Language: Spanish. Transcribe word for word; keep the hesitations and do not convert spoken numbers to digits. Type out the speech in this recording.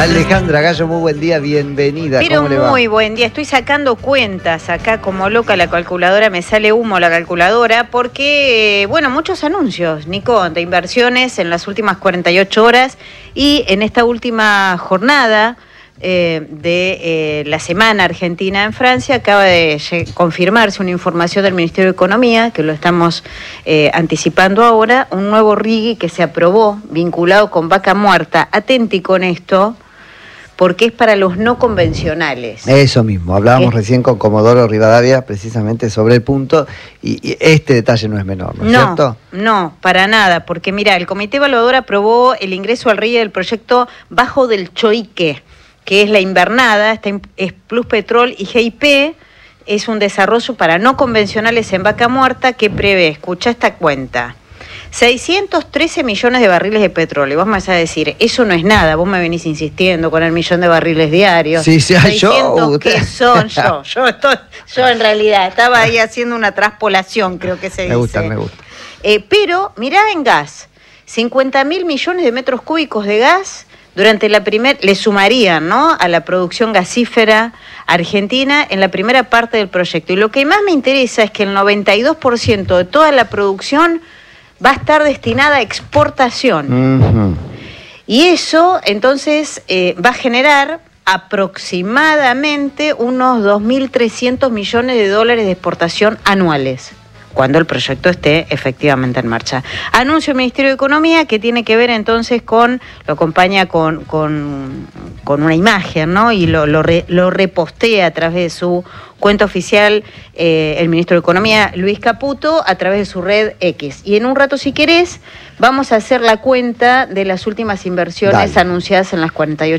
Alejandra Gallo, muy buen día, bienvenida. Pero ¿Cómo le va? muy buen día, estoy sacando cuentas acá como loca la calculadora, me sale humo la calculadora porque, bueno, muchos anuncios, Nico, de inversiones en las últimas cuarenta y ocho horas y en esta última jornada eh, de eh, la Semana Argentina en Francia acaba de confirmarse una información del Ministerio de Economía, que lo estamos eh, anticipando ahora, un nuevo R I G I que se aprobó vinculado con Vaca Muerta. Atenti con esto, porque es para los no convencionales. Eso mismo, hablábamos ¿Qué? recién con Comodoro Rivadavia precisamente sobre el punto, y, y este detalle no es menor, ¿no es no, cierto? No, para nada, porque mira, el Comité Evaluador aprobó el ingreso al R I G I del proyecto Bajo del Choique, que es la invernada, está en, es Plus Petrol y G I P, es un desarrollo para no convencionales en Vaca Muerta que prevé, escucha esta cuenta, seiscientos trece millones de barriles de petróleo. Vos me vas a decir, eso no es nada, vos me venís insistiendo con el millón de barriles diarios. Sí, sí, yo. ¿Qué son? Yo, yo, estoy, yo en realidad estaba ahí haciendo una traspolación, creo que se dice. Me gusta, me gusta. Eh, pero, mirá en gas, cincuenta mil millones de metros cúbicos de gas durante la primera, le sumarían, ¿no?, a la producción gasífera argentina en la primera parte del proyecto. Y lo que más me interesa es que el noventa y dos por ciento de toda la producción va a estar destinada a exportación. Uh-huh. Y eso, entonces, eh, va a generar aproximadamente unos dos mil trescientos millones de dólares de exportación anuales, cuando el proyecto esté efectivamente en marcha. Anuncio el Ministerio de Economía que tiene que ver entonces con, lo acompaña con, con, con una imagen, ¿no? Y lo, lo, re, lo repostea a través de su cuenta oficial eh, el Ministro de Economía, Luis Caputo, a través de su red X. Y en un rato, si querés, vamos a hacer la cuenta de las últimas inversiones Dale. anunciadas en las cuarenta y ocho